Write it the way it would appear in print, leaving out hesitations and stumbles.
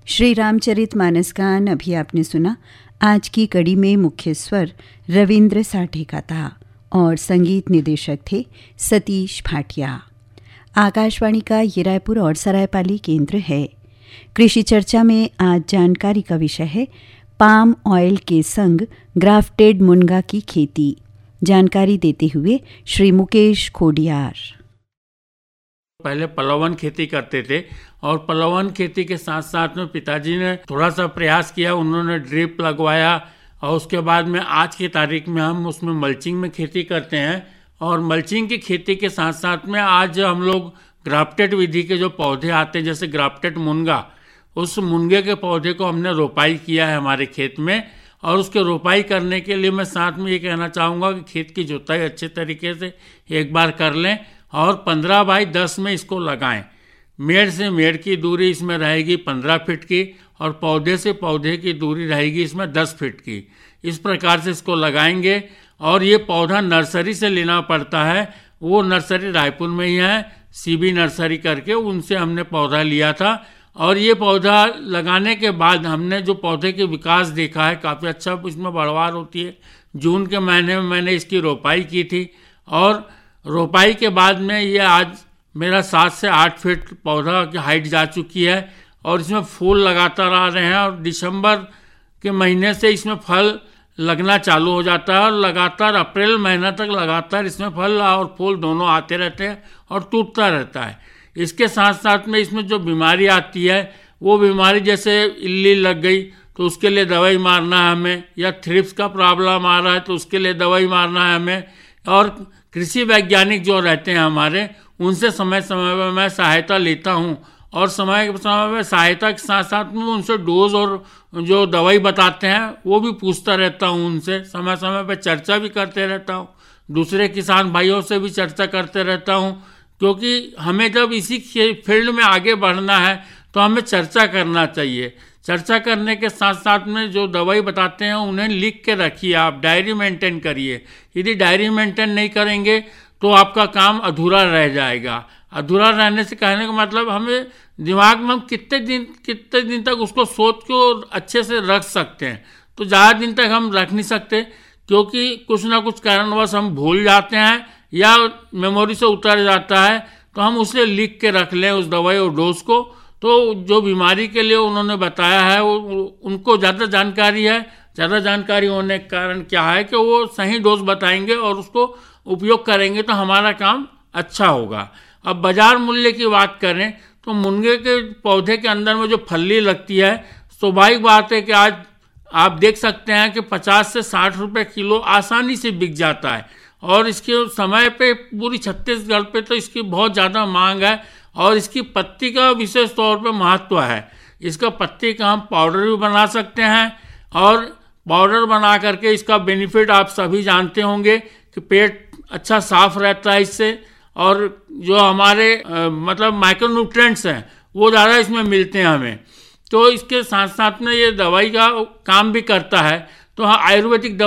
श्री रामचरितमानस गान अभी आपने सुना। आज की कड़ी में मुख्य स्वर रविंद्र साठे का था और संगीत निदेशक थे सतीश भाटिया। आकाशवाणी का ये रायपुर और सरायपाली केंद्र है। कृषि चर्चा में आज जानकारी का विषय है पाम ऑयल के संग ग्राफ्टेड मुनगा की खेती। जानकारी देते हुए श्री मुकेश खोडियार। पहले पलवन खेती करते थे और पलवन खेती के साथ साथ में पिताजी ने थोड़ा सा प्रयास किया, उन्होंने ड्रिप लगवाया और उसके बाद में आज की तारीख में हम उसमें मल्चिंग में खेती करते हैं। और मल्चिंग की खेती के साथ साथ में आज हम लोग ग्राफ्टेड विधि के जो पौधे आते हैं जैसे ग्राफ्टेड मुनगा, उस मुनगे के पौधे को हमने रोपाई किया है हमारे खेत में। और उसके रोपाई करने के लिए मैं साथ में ये कहना चाहूँगा कि खेत की जुताई अच्छे तरीके से एक बार कर लें और 15 बाई 10 में इसको लगाएं। मेड़ से मेड़ की दूरी इसमें रहेगी 15 फीट की और पौधे से पौधे की दूरी रहेगी इसमें 10 फीट की। इस प्रकार से इसको लगाएंगे। और ये पौधा नर्सरी से लेना पड़ता है, वो नर्सरी रायपुर में ही है, सीबी नर्सरी करके, उनसे हमने पौधा लिया था। और ये पौधा लगाने के बाद हमने जो पौधे के विकास देखा है, काफ़ी अच्छा इसमें बढ़वार होती है। जून के महीने में मैंने इसकी रोपाई की थी और रोपाई के बाद में ये आज मेरा 7 से 8 फीट पौधा की हाइट जा चुकी है और इसमें फूल लगातार आ रहे हैं। और दिसंबर के महीने से इसमें फल लगना चालू हो जाता है और लगातार अप्रैल महीना तक लगातार इसमें फल और फूल दोनों आते रहते हैं और टूटता रहता है। इसके साथ साथ में इसमें जो बीमारी आती है, वो बीमारी जैसे इल्ली लग गई तो उसके लिए दवाई मारना है हमें, या थ्रिप्स का प्रॉब्लम आ रहा है तो उसके लिए दवाई मारना है हमें। और कृषि वैज्ञानिक जो रहते हैं हमारे, उनसे समय समय पर मैं सहायता लेता हूँ और समय समय में सहायता के साथ साथ में उनसे डोज और जो दवाई बताते हैं वो भी पूछता रहता हूँ। उनसे समय समय पर चर्चा भी करते रहता हूँ, दूसरे किसान भाइयों से भी चर्चा करते रहता हूँ, क्योंकि हमें जब इसी फील्ड में आगे बढ़ना है तो हमें चर्चा करना चाहिए। चर्चा करने के साथ साथ में जो दवाई बताते हैं उन्हें लिख के रखिए, आप डायरी मेंटेन करिए। यदि डायरी मेंटेन नहीं करेंगे तो आपका काम अधूरा रह जाएगा। अधूरा रहने से कहने का मतलब हमें दिमाग में हम कितने दिन तक उसको सोच के अच्छे से रख सकते हैं, तो ज़्यादा दिन तक हम रख नहीं सकते, क्योंकि कुछ ना कुछ कारणवश हम भूल जाते हैं या मेमोरी से उतर जाता है। तो हम उसे लिख के रख लें उस दवाई और डोज को, तो जो बीमारी के लिए उन्होंने बताया है वो उनको ज़्यादा जानकारी है। ज़्यादा जानकारी होने के कारण क्या है कि वो सही डोज बताएंगे और उसको उपयोग करेंगे तो हमारा काम अच्छा होगा। अब बाजार मूल्य की बात करें तो मुनगे के पौधे के अंदर में जो फल्ली लगती है, स्वाभाविक बात है कि आज आप देख सकते हैं कि 50 से 60 रुपए किलो आसानी से बिक जाता है। और इसके समय पे पूरी छत्तीसगढ़ पे तो इसकी बहुत ज़्यादा मांग है और इसकी पत्ती का विशेष तौर पे महत्व है। इसका पत्ती का हम पाउडर भी बना सकते हैं और पाउडर बना करके इसका बेनिफिट आप सभी जानते होंगे कि पेट अच्छा साफ रहता है इससे, और जो हमारे मतलब माइक्रोन्यूट्रिएंट्स हैं वो ज़्यादा इसमें मिलते हैं हमें। तो इसके साथ साथ में ये दवाई का काम भी करता है। तो हाँ, आयुर्वेदिक दवाई